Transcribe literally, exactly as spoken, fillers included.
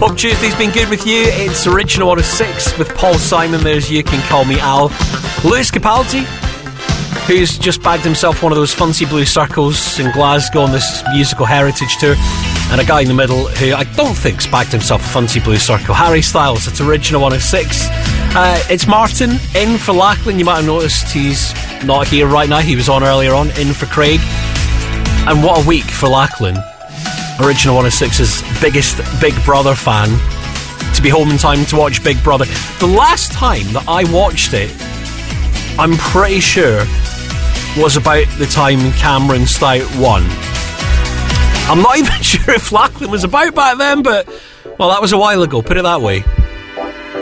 Hope Tuesday's been good with you. It's Original one oh six with Paul Simon. There's You Can Call Me Al. Lewis Capaldi, who's just bagged himself one of those fancy blue circles in Glasgow on this musical heritage tour. And a guy in the middle who I don't think's bagged himself a fancy blue circle, Harry Styles. It's Original one oh six. Uh, it's Martin in for Lachlan. You might have noticed he's not here right now. He was on earlier on, in for Craig. And what a week for Lachlan, Original one oh six's biggest Big Brother fan, to be home in time to watch Big Brother. The last time that I watched it, I'm pretty sure, was about the time Cameron Stout won. I'm not even sure if Lachlan was about back then, but, well, that was a while ago, put it that way.